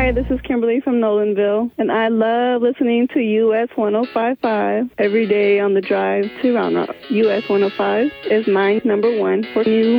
Hi, this is Kimberly from Nolanville, and I love listening to US 105.5 every day on the drive to Round Rock. US 105 is my number one for you.